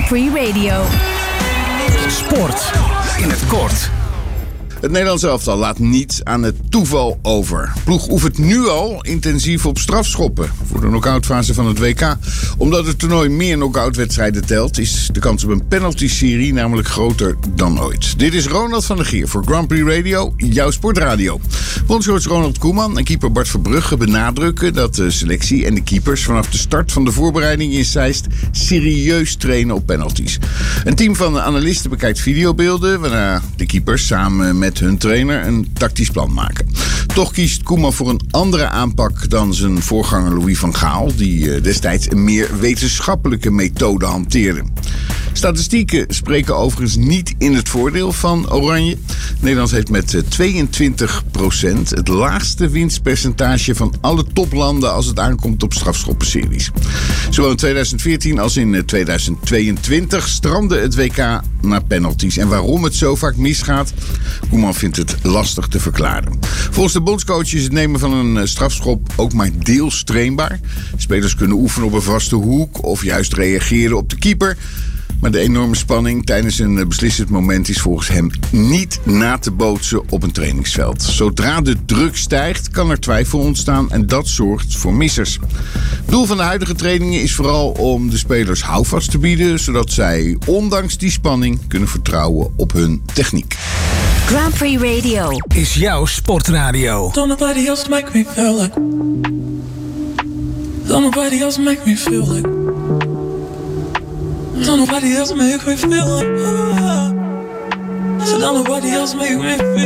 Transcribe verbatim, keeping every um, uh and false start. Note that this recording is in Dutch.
Prix Radio. Sport in het kort. Het Nederlands elftal laat niets aan het toeval over. Ploeg oefent nu al intensief op strafschoppen voor de knock-outfase van het W K. Omdat het toernooi meer knock-outwedstrijden telt, is de kans op een penalty-serie namelijk groter dan ooit. Dit is Ronald van der Geer voor Grand Prix Radio, jouw sportradio. Bondscoach Ronald Koeman en keeper Bart Verbrugge benadrukken dat de selectie en de keepers vanaf de start van de voorbereiding in Zeist serieus trainen op penalties. Een team van analisten bekijkt videobeelden waarna de keepers samen met met hun trainer een tactisch plan maken. Toch kiest Koeman voor een andere aanpak dan zijn voorganger Louis van Gaal, die destijds een meer wetenschappelijke methode hanteerde. Statistieken spreken overigens niet in het voordeel van Oranje. Nederland heeft met tweeëntwintig procent het laagste winstpercentage van alle toplanden als het aankomt op strafschoppenseries. Zowel in tweeduizend veertien als in tweeduizend tweeëntwintig strandde het W K naar penalties. En waarom het zo vaak misgaat, Koeman vindt het lastig te verklaren. Volgens de bondscoach is het nemen van een strafschop ook maar deels trainbaar. Spelers kunnen oefenen op een vaste hoek of juist reageren op de keeper. Maar de enorme spanning tijdens een beslissend moment is volgens hem niet na te bootsen op een trainingsveld. Zodra de druk stijgt, kan er twijfel ontstaan en dat zorgt voor missers. Doel van de huidige trainingen is vooral om de spelers houvast te bieden, zodat zij ondanks die spanning kunnen vertrouwen op hun techniek. Grand Prix Radio is jouw sportradio. Don't nobody else make me feel like. Don't nobody else make me feel like. Don't nobody else make me feel like. Ah. So don't nobody else make me feel.